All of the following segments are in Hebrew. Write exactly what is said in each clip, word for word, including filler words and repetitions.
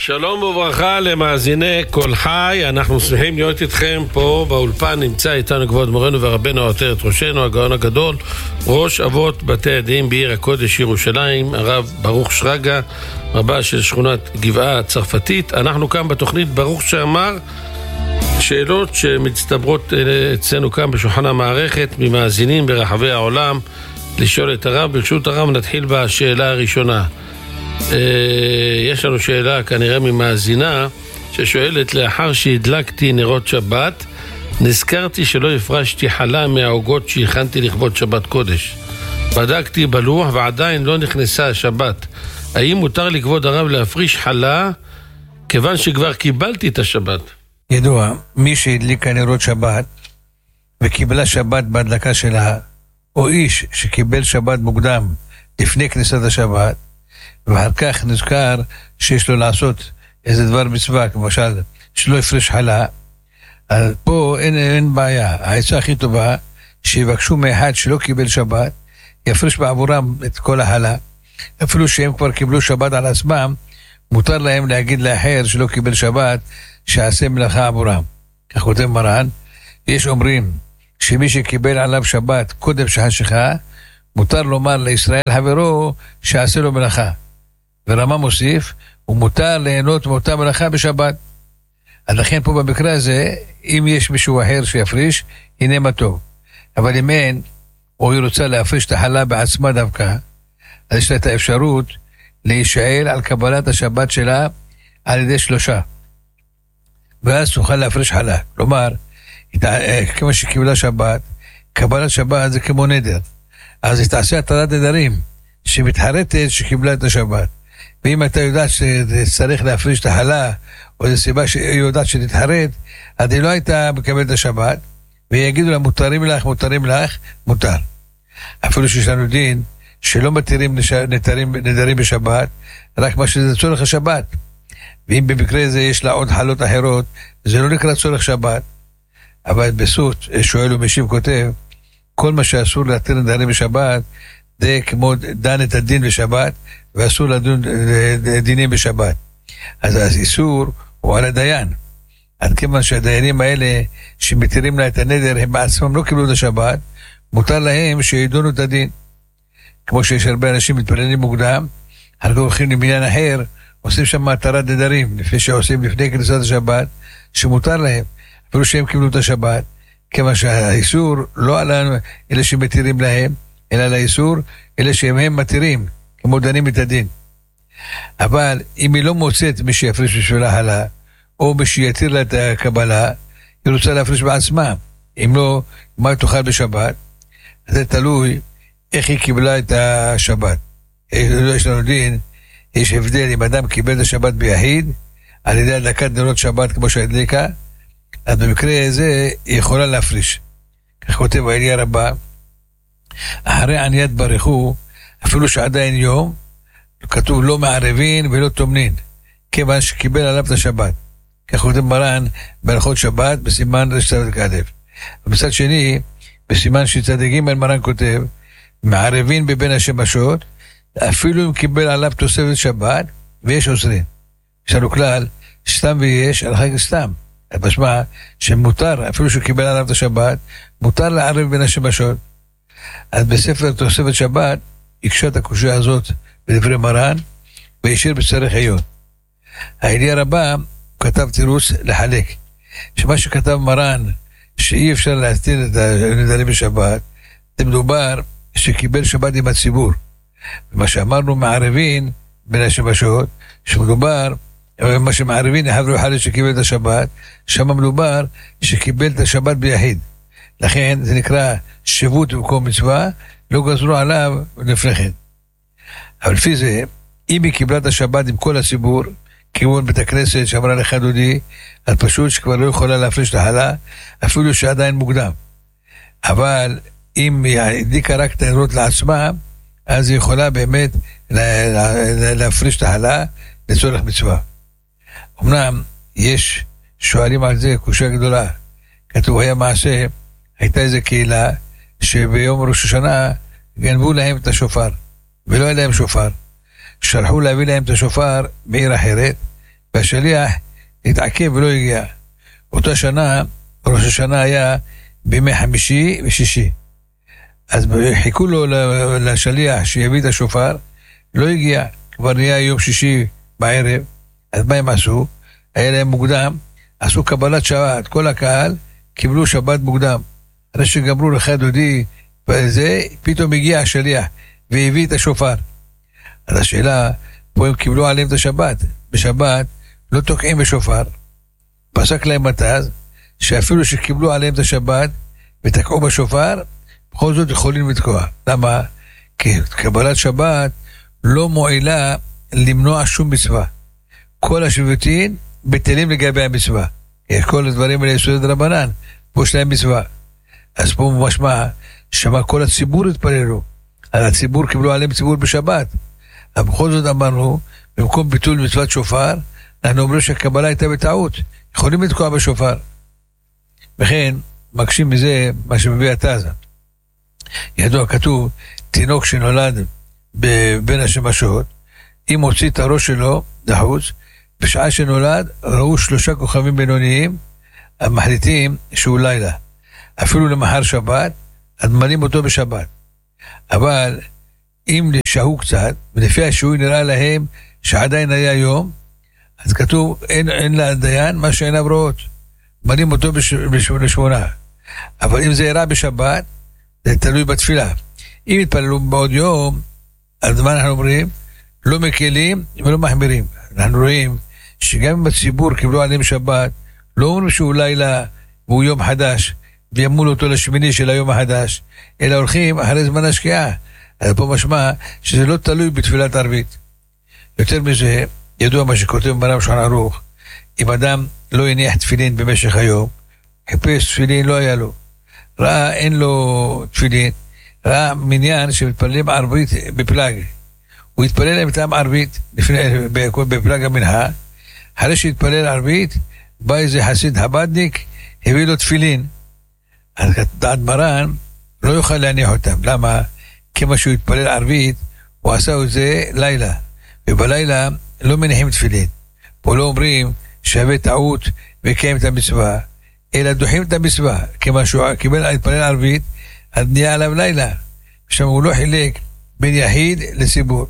שלום וברכה למאזיני כל חי, אנחנו שמחים להיות איתכם פה באולפן. נמצא איתנו כבוד מורנו ורבנו עטרת ראשנו, הגאון הגדול, ראש אבות בתי הדין בעיר הקודש ירושלים, הרב ברוך שרגא, רבה של שכונת גבעה הצרפתית. אנחנו כאן בתוכנית ברוך שאמר, שאלות שמצטברות אצלנו כאן בשולחן המערכת ממאזינים ברחבי העולם לשאול את הרב. ברשות הרב נתחיל בשאלה הראשונה. יש לנו שאלה כנראה ממאזינה ששואלת: לאחר שהדלקתי נרות שבת נזכרתי שלא הפרשתי חלה מהעוגות שהכנתי לכבוד שבת קודש. בדקתי בלוח ועדיין לא נכנסה השבת. האם מותר לכבוד הרב להפריש חלה כיוון שכבר קיבלתי את השבת? ידוע, מי שהדליקה נרות שבת וקיבלה שבת בהדלקה שלה, או איש שקיבל שבת מוקדם לפני כניסת השבת ואחר כך נזכר שיש לו לעשות איזה דבר מצווה, למשל שלא יפרש חלה, אז פה אין, אין בעיה. העצה הכי טובה שיבקשו מאחד שלא קיבל שבת יפרש בעבורם את כל החלה, אפילו שהם כבר קיבלו שבת על עצמם, מותר להם להגיד לאחר שלא קיבל שבת שעשה מלאכה עבורם. כך כותב מרן, יש אומרים שמי שקיבל עליו שבת קודם שחשיכה מותר לומר לישראל חברו שעשה לו מלאכה, ורמה מוסיף ומותר ליהנות מאותה מלאכה בשבת. אז לכן פה במקרה הזה, אם יש מישהו אחר שיפריש, הנה מה טוב. אבל אם אין, או היא רוצה להפריש את החלה בעצמה דווקא, אז יש לה את האפשרות להישאל על קבלת השבת שלה על ידי שלושה, ואז תוכל להפריש חלה. כלומר, כמו שקיבלה שבת, קבלת שבת זה כמו נדר, אז היא תעשה התרת נדרים שמתחרטת שקיבלה את השבת. ואם אתה יודעת שצריך להפריש את החלה, או זו סיבה שהיא יודעת שתתחרט, אז היא לא הייתה מקבלת את השבת, ויגידו לה מותרים לך, מותרים לך, מותר. אפילו שיש לנו דין שלא מתירים נדרים, נדרים בשבת, רק מה שזה צורך השבת. ואם במקרה זה יש לה עוד חלות אחרות, זה לא נקרא צורך שבת. אבל בסות, שואל ומשיב כותב, כל מה שאסור להתיר נדרים בשבת, זה כמו דן את הדין בשבת, ואסור לדון דינים בשבת. אז האיסור הוא על הדיין. עד כיוון שהדיינים האלה שמתירים לה את הנדר, הם בעצמם לא קיבלו את השבת, מותר להם שידונו את הדין. כמו שיש הרבה אנשים מתפללים מוקדם, אנחנו הולכים לבניין אחר, עושים שם התרת נדרים, לפני שעושים לפני כניסת השבת, שמותר להם, אפילו שהם קיבלו את השבת, כיוון שהאיסור לא על אלה שמתירים להם, אלא לאיסור אלה שהם הם מתירים, כמו דנים את הדין. אבל אם היא לא מוצאת מי שיפריש בשבילה חלה, או מי שיתיר לה את הקבלה, היא רוצה להפריש בעצמה. אם לא, מה תאכל בשבת? זה תלוי איך היא קיבלה את השבת. יש לנו דין, יש הבדל אם אדם קיבל את השבת ביחיד, על ידי הדלקת נרות שבת כמו שהדליקה, אז במקרה הזה היא יכולה להפריש. כך כותב האליה רבה, אחרי עניית ברכו, אפילו שעדיין יום, כתוב לא מערבין ולא תומנין, כיוון שקיבל עליו את השבת. כך כותב מרן בהלכות שבת בסימן רשת כדף. ובצד שני, בסימן שצדיקים מרן כותב, מערבין בבין השמשות, אפילו אם קיבל עליו תוספת שבת, ויש עוזרים. יש לנו כלל, סתם ויש, על חג סתם. משמע שמותר, אפילו שהוא קיבל עליו את השבת, מותר לערב בין השמשות. אז בספר תוספת שבת, יקשה את הקושיה הזאת בדברי מרן, וישיר בצריך היום. האליה רבה, הוא כתב תירוץ לחלק. שמה שכתב מרן, שאי אפשר להסתיר את הנדרים בשבת, זה מדובר שקיבל שבת עם הציבור. ומה שאמרנו מערבין בין השמשות, שמדובר, מה שמערבין יחברו חלק שקיבל את השבת, שם מדובר שקיבל את השבת ביחיד. לכן זה נקרא שבות במקום מצווה, לא גזרו עליו לפני כן. אבל לפי זה, אם היא קיבלה את השבת עם כל הציבור, כיוון בית הכנסת שאמרה לך דודי, אז פשוט שכבר לא יכולה להפריש את החלה, אפילו שעדיין מוקדם. אבל אם היא הדליקה רק את הנרות לעצמה, אז היא יכולה באמת להפריש את החלה לצורך מצווה. אמנם יש שואלים על זה קושיה גדולה. כתוב היה מעשה, הייתה איזו קהילה שביום ראש השנה גנבו להם את השופר, ולא היה להם שופר. שלחו להביא להם את השופר בעיר אחרת, והשליח התעכב ולא הגיע. אותה שנה, ראש השנה היה בימי חמישי ושישי. אז חיכו לו לשליח שיביא את השופר, לא הגיע, כבר נהיה יום שישי בערב. אז מה הם עשו? היה להם מוקדם, עשו קבלת שבת, כל הקהל קיבלו שבת מוקדם. אחרי שגמרו לך דודי וזה, פתאום הגיע השליח והביא את השופר. אז השאלה, פה הם קיבלו עליהם את השבת. בשבת לא תוקעים בשופר. פסק להם מתז, שאפילו שקיבלו עליהם את השבת ותקעו בשופר, בכל זאת יכולים לתקוע. למה? כי קבלת שבת לא מועילה למנוע שום מצווה. כל השבטים בטלים לגבי המצווה. כל הדברים האלה יסוד רבנן, פה יש להם מצווה. אז פה משמע, שמה כל הציבור התפללו. על הציבור קיבלו עליהם ציבור בשבת. אבל בכל זאת אמרנו, במקום ביטול מצוות שופר, אנחנו אומרים שהקבלה הייתה בטעות. יכולים לתקוע בשופר. וכן, מקשים מזה מה שמביא התזה. ידוע כתוב, תינוק שנולד בין השמשות, אם הוציא את הראש שלו לחוץ, בשעה שנולד ראו שלושה כוכבים בינוניים, המחליטים שהוא לילה. אפילו למחר שבת, אז מנים אותו בשבת. אבל אם שהו קצת, ולפי השהוי נראה להם שעדיין היה יום, אז כתוב, אין, אין לדיין מה שאיניו רואות. מנים אותו בש, בש, לשמונה. אבל אם זה יראה בשבת, זה תלוי בתפילה. אם יתפללו בעוד יום, אז מה אנחנו אומרים? לא מקלים ולא מחמירים. אנחנו רואים שגם אם הציבור קיבלו עליהם שבת, לא אומרים שהוא לילה והוא יום חדש, וימול אותו לשמיני של היום החדש, אלא הולכים אחרי זמן השקיעה. אז פה משמע שזה לא תלוי בתפילת ערבית. יותר מזה, ידוע מה שכותב מרן שולחן ערוך, אם אדם לא יניח תפילין במשך היום, חיפש תפילין לא היה לו, ראה אין לו תפילין, ראה מניין שמתפללים ערבית בפלג, הוא התפלל להם טעם ערבית בפלג המנחה, אחרי שהתפלל ערבית, בא איזה חסיד חב"דניק, הביא לו תפילין, אז דעת מרן לא יוכל להניח אותם. למה? כמה שהוא התפלל ערבית, הוא עשה את זה לילה, ובלילה לא מניחים תפילין. פה לא אומרים שווה טעות וקיים את המצווה, אלא דוחים את המצווה. כמה שהוא קיבל התפלל ערבית, אז נהיה עליו לילה. שם הוא לא חילק בין יחיד לציבור.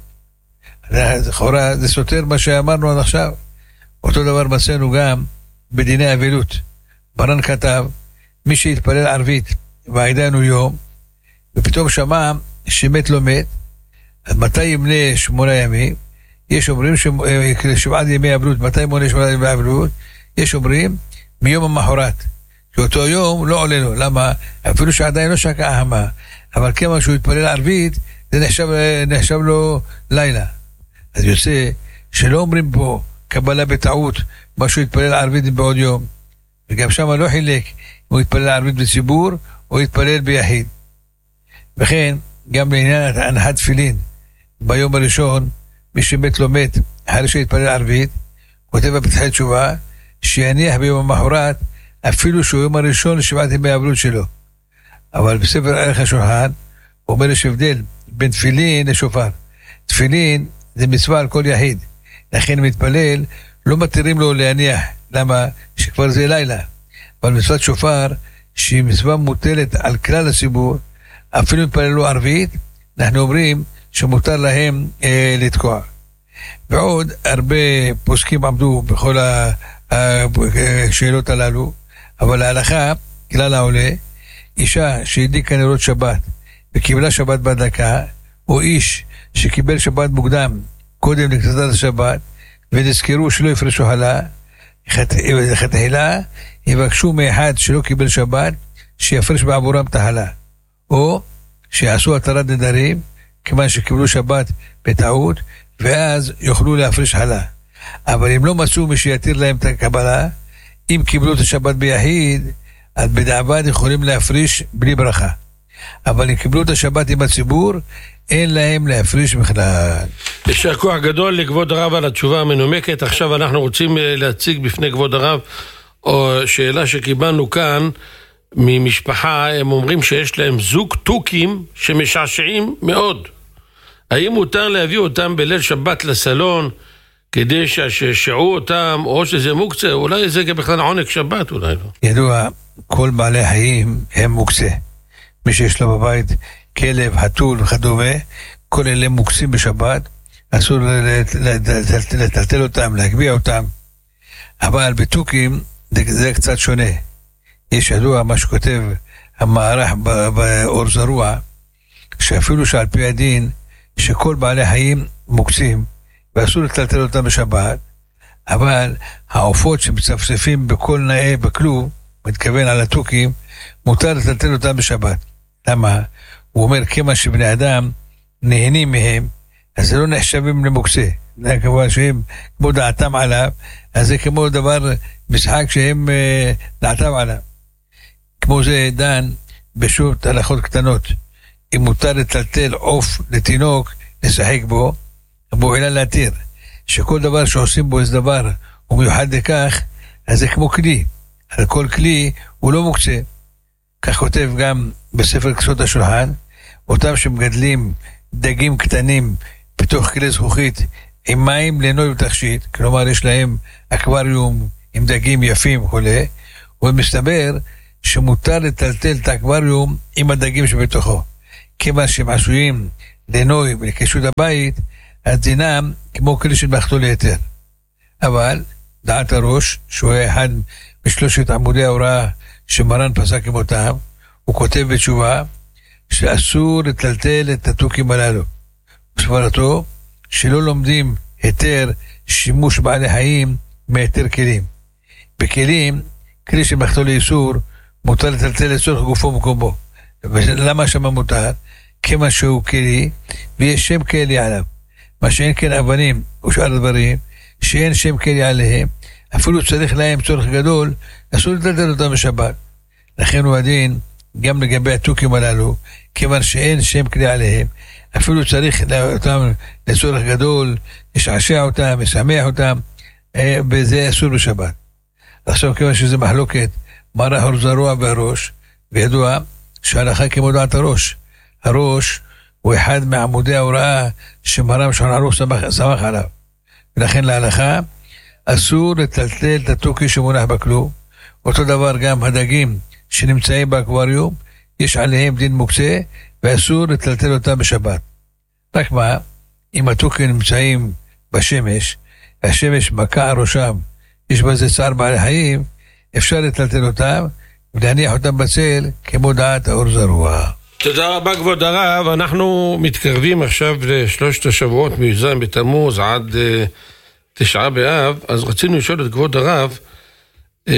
לכאורה זה סותר מה שאמרנו עד עכשיו. אותו דבר מצאנו גם בדיני אבלות. מרן כתב, מי שהתפלל ערבית והעידן הוא יום, ופתאום שמע שמת לא מת, אז מתי ימנה שמונה ימים? יש אומרים שבעת ימי אבלות, מתי מונה שמונה ימי אבלות? יש אומרים מיום המחרת, שאותו יום לא עולה לו. למה? אפילו שעדיין לא שקע החמה, אבל כמה שהוא התפלל ערבית, זה נחשב, נחשב לו לילה. אז יוצא שלא אומרים פה קבלה בטעות, מה שהוא התפלל ערבית בעוד יום. וגם שם לא חילק, אם הוא התפלל ערבית בציבור, או התפלל ביחיד. וכן, גם לעניין הנחת תפילין, ביום הראשון, מי שמת לא מת, אחרי שהתפלל ערבית, כותב בפתחי תשובה, שיניח ביום המחרת, אפילו שהוא יום הראשון לשבעת ימי האבלות שלו. אבל בספר ערך השולחן, הוא אומר יש הבדל בין תפילין לשופר. תפילין זה מצווה על כל יחיד. לכן מתפלל, לא מתירים לו להניח. למה? שכבר זה לילה. אבל מצוות שופר, שהיא מצווה מוטלת על כלל הציבור, אפילו מתפללו ערבית, אנחנו אומרים שמותר להם אה, לתקוע. ועוד הרבה פוסקים עמדו בכל השאלות הללו, אבל להלכה, כלל העולה, אישה שהדליקה נרות שבת וקיבלה שבת בהדלקה, או איש שקיבל שבת מוקדם קודם לכניסת השבת, ונזכרו שלא יפרשו חלה, לכתחילה יבקשו מאחד שלא קיבל שבת שיפרש בעבורם את החלה, או שיעשו התרת נדרים כיוון שקיבלו שבת בטעות, ואז יוכלו להפריש חלה. אבל אם לא מצאו מי שיתיר להם את הקבלה, אם קיבלו את השבת ביחיד, אז בדיעבד יכולים להפריש בלי ברכה. אבל אם קיבלו את השבת עם הציבור, אין להם להפריש בכלל. יישר כוח גדול לכבוד הרב על התשובה המנומקת. עכשיו אנחנו רוצים להציג בפני כבוד הרב או שאלה שקיבלנו כאן ממשפחה. הם אומרים שיש להם זוג טוקים שמשעשעים מאוד. האם מותר להביא אותם בליל שבת לסלון כדי שישעו אותם, או שזה מוקצה, אולי זה גם בכלל עונג שבת, אולי לא. ידוע, כל בעלי החיים הם מוקצה. מי שיש לו בבית כלב, חתול וכדומה, כל אלה מוקצים בשבת, אסור לטלטל אותם, להגביע אותם. אבל בתוכים זה קצת שונה. יש ידוע מה שכותב המערך באור זרוע, שאפילו שעל פי הדין, שכל בעלי חיים מוקצים, ואסור לטלטל אותם בשבת, אבל העופות שמצפצפים בכל נאה בכלוב, מתכוון על התוכים, מותר לטלטל אותם בשבת. למה? הוא אומר, כמה שבני אדם נהנים מהם, אז זה לא נחשבים למוקצה. זה כמובן שהם כמו דעתם עליו, אז זה כמו דבר משחק שהם דעתם עליו. כמו זה דן בשו"ת הלכות קטנות. אם מותר לטלטל עוף לתינוק, לשחק בו, בו אלא להתיר. שכל דבר שעושים בו איזה דבר, הוא מיוחד לכך, אז זה כמו כלי. על כל כלי הוא לא מוקצה. כך כותב גם בספר כסות השולחן, אותם שמגדלים דגים קטנים בתוך כלי זכוכית, עם מים לנוי ותכשיט, כלומר יש להם אקווריום עם דגים יפים וכולי, ומסתבר שמותר לטלטל את האקווריום עם הדגים שבתוכו. כמה שהם עשויים לנוי ולקשות הבית, אז דינם כמו כלי של מחתול היתר. אבל דעת הראש, שהוא היה אחד משלושת עמודי ההוראה שמרן פסק עם אותם, הוא כותב בתשובה שאסור לטלטל את התוכים הללו. בסברתו שלא לומדים היתר שימוש בעלי חיים מהיתר כלים. בכלים, כלי של מחתול איסור, מותר לטלטל לצורך גופו ומקומו. למה שמה מותר? כמה שהוא כלי, ויש שם כלי עליו. מה שאין כן אבנים ושאר דברים, שאין שם כלי עליהם, אפילו צריך להם צורך גדול, אסור לטלטל אותם בשבת. לכן הוא הדין, גם לגבי התוכים הללו, כיוון שאין שם כלי עליהם, אפילו צריך אותם לצורך גדול, לשעשע אותם, לשמח אותם, וזה אסור בשבת. עכשיו כיוון שזה מחלוקת, מרח אור זרוע והראש, וידוע שההלכה כמו דעת הראש. הראש הוא אחד מעמודי ההוראה שמרם שולחן ערוך סמך עליו. ולכן להלכה אסור לטלטל את התוכי שמונח בכלוב. אותו דבר גם הדגים שנמצאים באקווריום, יש עליהם דין מוקצה, ואסור לטלטל אותם בשבת. רק מה, אם התוכי נמצאים בשמש, השמש מכה על ראשם, יש בזה צער בעלי חיים, אפשר לטלטל אותם ולהניח אותם בצל כמו דעת האור זרוע. תודה רבה כבוד הרב. אנחנו מתקרבים עכשיו לשלושת השבועות מיוזם בתמוז עד uh, תשעה באב, אז רצינו לשאול את כבוד הרב, uh,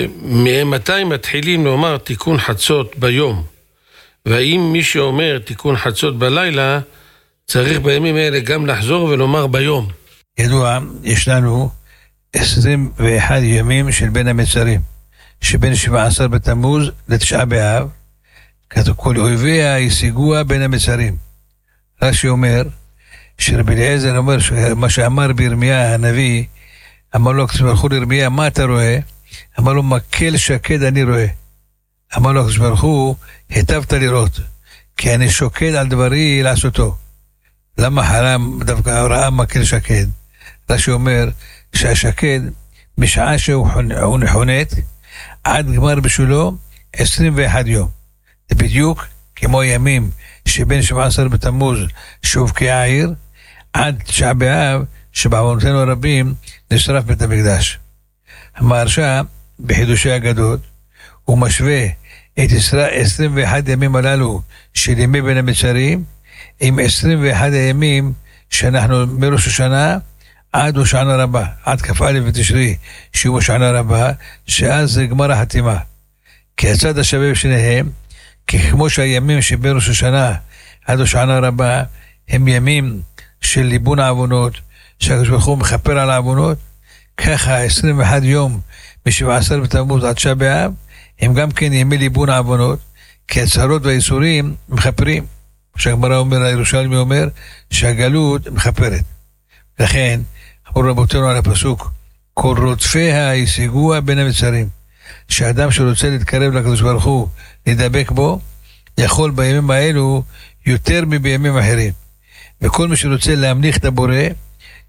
מתי מתחילים לומר תיקון חצות ביום? והאם מי שאומר תיקון חצות בלילה, צריך בימים האלה גם לחזור ולומר ביום? ידוע, יש לנו עשרים ואחד ימים של בין המצרים, שבין שבע עשרה בתמוז לתשעה באב, כתוב כל אויביה ישיגוה בין המצרים. רש"י אומר, שרבי אליעזר אומר, מה שאמר בירמיה הנביא, אמר לו, כשברחו לירמיה, מה אתה רואה? אמר לו, מקל שקד אני רואה. אמר לו, כשברחו, היטבת לראות, כי אני שוקד על דברי לעשותו. למה חרם דווקא ראה מקל שקד? רש"י אומר, שהשקד, משעה שהוא נחונת, עד גמר בשולו, עשרים ואחד יום. זה בדיוק כמו ימים שבין שבע עשרה בתמוז שהובקעה העיר, עד תשעה באב שבעוונותינו הרבים נשרף בית המקדש. המהרש"א בחידושי הגדות הוא משווה את עשרים ואחד ימים הללו של ימי בין המצרים עם עשרים ואחד הימים שאנחנו מראש השנה עד הושענא רבה, עד כ"א בתשרי שהוא הושענא רבה, שאז זה גמר החתימה. כי הצד השווה בשניהם, כי כמו שהימים שבין ראש השנה עד הושענא רבה הם ימים של ליבון העוונות, שהקדוש ברוך הוא מכפר על העוונות, ככה עשרים ואחד יום משבע עשרה בתמוז עד תשעה באב הם גם כן ימי ליבון העוונות, כי הצרות והאיסורים מכפרים. שהגמרא אומר, הירושלמי אומר שהגלות מכפרת. לכן אמרו רבותינו על הפסוק, כל רודפיה ישיגוה בין המצרים, שאדם שרוצה להתקרב לקדוש ברוך הוא, להידבק בו, יכול בימים האלו יותר מבימים אחרים. וכל מי שרוצה להמליך את הבורא,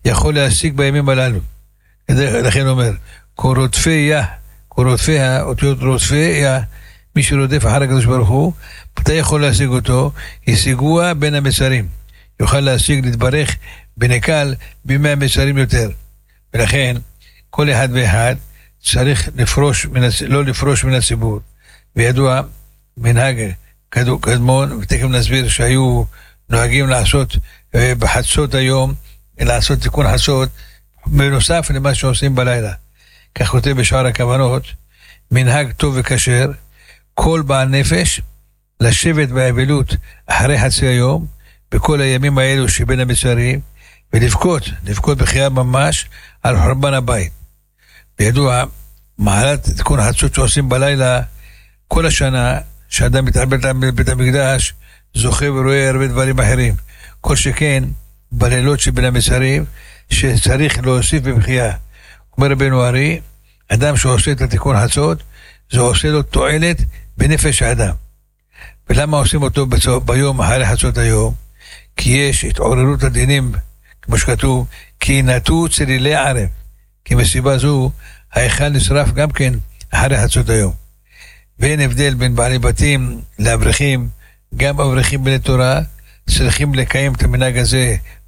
יכול להשיג בימים הללו. לכן אומר, כורודפיה, כורודפיה, אותיות רודפיה, מי שרודף אחר הקדוש ברוך הוא, אתה יכול להשיג אותו, ישיגוה בין המצרים. יוכל להשיג, להתברך בנקל בימי המצרים יותר. ולכן, כל אחד ואחד צריך לפרוש, לא לפרוש מן הציבור. וידוע, מנהג קדמון, ותכף נסביר שהיו נוהגים לעשות בחצות היום, לעשות תיקון חצות, בנוסף למה שעושים בלילה. כך כותב בשער הכוונות, מנהג טוב וכשר, כל בעל נפש, לשבת באבלות אחרי חצי היום, בכל הימים האלו שבין המצרים, ולבכות, לבכות בחייה ממש, על חורבן הבית. וידוע, מעלת תיקון חצות שעושים בלילה, כל השנה, שאדם מתעבל בבית המקדש, זוכה ורואה הרבה דברים אחרים. כל שכן, בלילות שבין המצרים, שצריך להוסיף בבחייה. אומר רבנו ארי, אדם שעושה את התיקון חצות, זה עושה לו תועלת בנפש האדם. ולמה עושים אותו ביום אחרי חצות היום? כי יש התעוררות הדינים, כמו שכתוב, כי נטו צלילי ערב. כי מסיבה זו, ההיכל נשרף גם כן אחרי חצות היום. ואין הבדל בין בעלי בתים לאברכים, גם אברכים בני תורה, צריכים לקיים את המנהג הזה